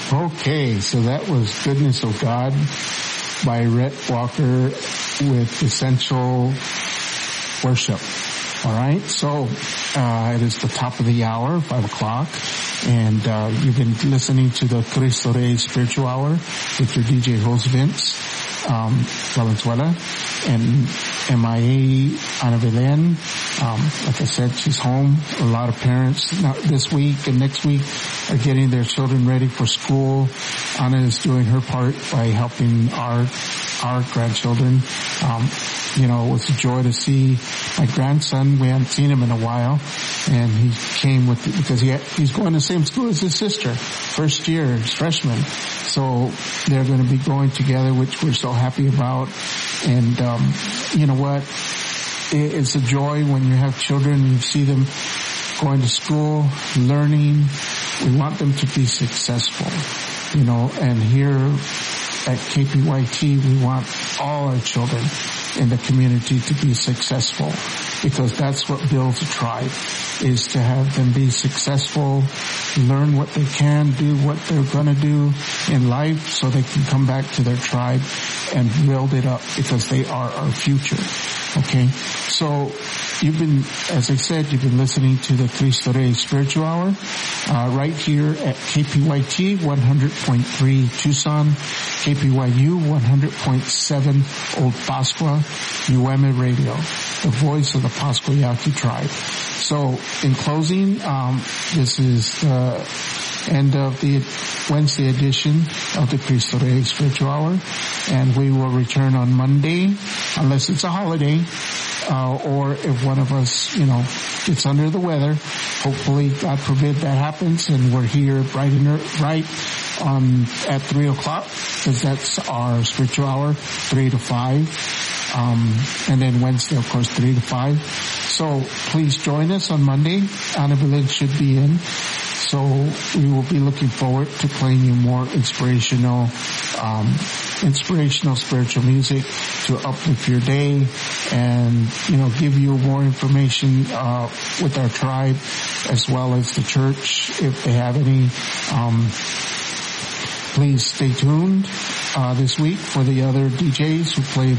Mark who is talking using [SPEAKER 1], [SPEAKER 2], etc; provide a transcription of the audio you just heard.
[SPEAKER 1] Okay, so that was Goodness of God by Rhett Walker with Essential Worship. All right, so it is the top of the hour, 5 o'clock, and you've been listening to the Cristo Rey Spiritual Hour with your DJ host Vince Valenzuela and MIA Ana Belen. Like I said, she's home. A lot of parents this week and next week are getting their children ready for school. Ana is doing her part by helping our grandchildren. It was a joy to see my grandson. We haven't seen him in a while, and he came because he's going to the same school as his sister, first year, he's freshman. So they're going to be going together, which we're so happy about. And you know what? It's a joy when you have children and you see them going to school, learning. We want them to be successful, and here at KPYT, we want all our children in the community to be successful, because that's what builds a tribe, is to have them be successful, learn what they can do, what they're going to do in life, so they can come back to their tribe and build it up, because they are our future. Okay, so as I said, you've been listening to the Cristo Rey Spiritual Hour, right here at KPYT 100.3 Tucson, KPYU 100.7 Old Pascua, UM Radio, the voice of the Pascua Yaqui tribe. So, in closing, this is the end of the Wednesday edition of the Cristo Rey Spiritual Hour, and we will return on Monday, unless it's a holiday, or if one of us, gets under the weather. Hopefully, God forbid, that happens, and we're here right at 3 o'clock, because that's our spiritual hour, 3 to 5. And then Wednesday, of course, 3 to 5. So please join us on Monday. Ana Belen should be in. So we will be looking forward to playing you more inspirational spiritual music to uplift your day and, give you more information with our tribe as well as the church if they have any. Please stay tuned this week for the other DJs who play